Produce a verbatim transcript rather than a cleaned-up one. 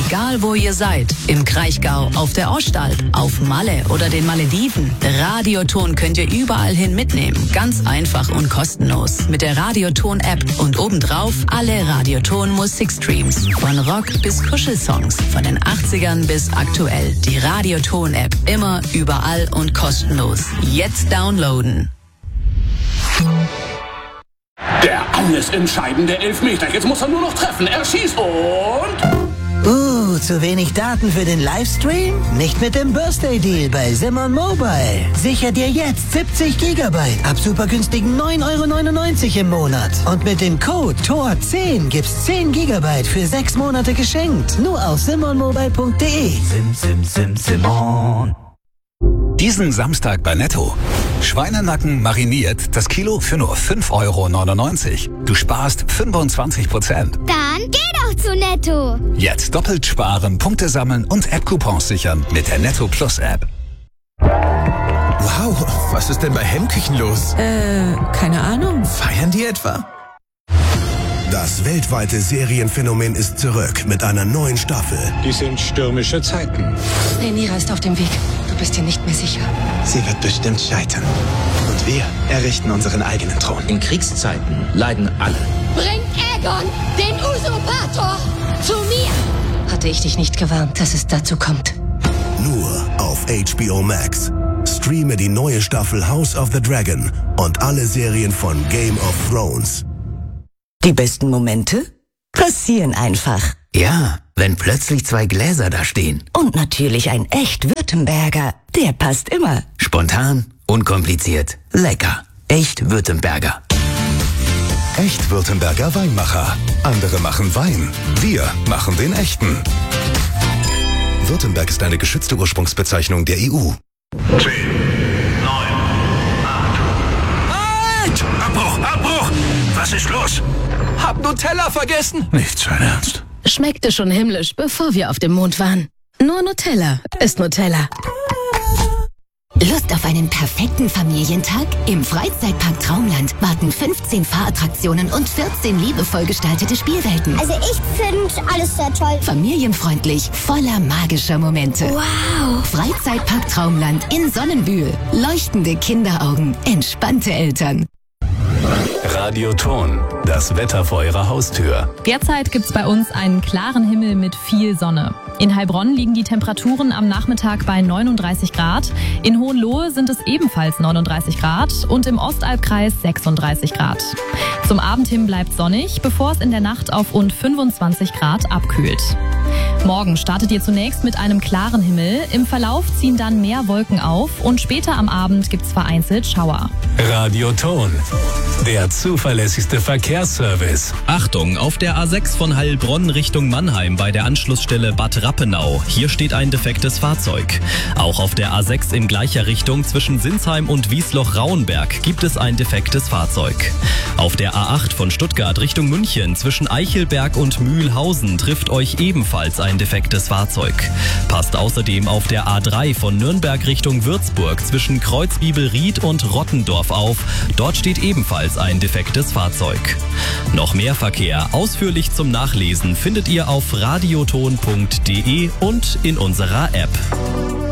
Egal wo ihr seid, im Kraichgau, auf der Ostalb, auf Malle oder den Malediven, Radioton könnt ihr überall hin mitnehmen. Ganz einfach und kostenlos. Mit der Radioton-App und obendrauf alle Radioton-Musikstreams. Von Rock bis Kuschelsongs, von den achtzigern bis aktuell. Die Radioton-App. Immer, überall und kostenlos. Jetzt downloaden. Der alles entscheidende Elfmeter. Jetzt muss er nur noch treffen. Er schießt und... Uh, zu wenig Daten für den Livestream? Nicht mit dem Birthday Deal bei Simon Mobile. Sicher dir jetzt siebzig Gigabyte ab super günstigen neun Euro neunundneunzig im Monat. Und mit dem Code T O R zehn gibt's zehn Gigabyte für sechs Monate geschenkt. Nur auf simon mobile punkt de. Sim, sim, sim, Simon. Diesen Samstag bei Netto. Schweinenacken mariniert, das Kilo für nur fünf Euro neunundneunzig. Du sparst fünfundzwanzig Prozent. Dann geh doch zu Netto. Jetzt doppelt sparen, Punkte sammeln und App-Coupons sichern mit der Netto Plus App. Wow, was ist denn bei Hemmküchen los? Äh, keine Ahnung. Feiern die etwa? Das weltweite Serienphänomen ist zurück mit einer neuen Staffel. Die sind stürmische Zeiten. Rhaenyra ist auf dem Weg. Du bist dir nicht mehr sicher. Sie wird bestimmt scheitern. Und wir errichten unseren eigenen Thron. In Kriegszeiten leiden alle. Bringt Aegon, den Usurpator, zu mir! Hatte ich dich nicht gewarnt, dass es dazu kommt. Nur auf H B O Max. Streame die neue Staffel House of the Dragon und alle Serien von Game of Thrones. Die besten Momente passieren einfach. Ja, wenn plötzlich zwei Gläser da stehen. Und natürlich ein echt Württemberger. Der passt immer. Spontan, unkompliziert, lecker. Echt Württemberger. Echt Württemberger Weinmacher. Andere machen Wein. Wir machen den echten. Württemberg ist eine geschützte Ursprungsbezeichnung der E U. zehn, neun, acht. Halt! Abbruch, Abbruch! Was ist los? Hab Nutella vergessen. Nicht sein Ernst. Schmeckte schon himmlisch, bevor wir auf dem Mond waren. Nur Nutella ist Nutella. Lust auf einen perfekten Familientag? Im Freizeitpark Traumland warten fünfzehn Fahrattraktionen und vierzehn liebevoll gestaltete Spielwelten. Also ich finde alles sehr toll. Familienfreundlich, voller magischer Momente. Wow! Freizeitpark Traumland in Sonnenbühl. Leuchtende Kinderaugen, entspannte Eltern. Radioton, das Wetter vor Ihrer Haustür. Derzeit gibt's bei uns einen klaren Himmel mit viel Sonne. In Heilbronn liegen die Temperaturen am Nachmittag bei neununddreißig Grad. In Hohenlohe sind es ebenfalls neununddreißig Grad und im Ostalbkreis sechsunddreißig Grad. Zum Abend hin bleibt sonnig, bevor es in der Nacht auf rund fünfundzwanzig Grad abkühlt. Morgen startet ihr zunächst mit einem klaren Himmel. Im Verlauf ziehen dann mehr Wolken auf und später am Abend gibt's vereinzelt Schauer. Radioton, der zuverlässigste Verkehrsservice. Achtung, auf der A sechs von Heilbronn Richtung Mannheim bei der Anschlussstelle Bad Rappenau. Hier steht ein defektes Fahrzeug. Auch auf der A sechs in gleicher Richtung zwischen Sinsheim und Wiesloch-Rauenberg gibt es ein defektes Fahrzeug. Auf der A acht von Stuttgart Richtung München zwischen Eichelberg und Mühlhausen trifft euch ebenfalls ein defektes Fahrzeug. Passt außerdem auf der A drei von Nürnberg Richtung Würzburg zwischen Kreuzwiebelried und Rottendorf auf. Dort steht ebenfalls ein defektes Fahrzeug. Noch mehr Verkehr ausführlich zum Nachlesen findet ihr auf radioton punkt de und in unserer App.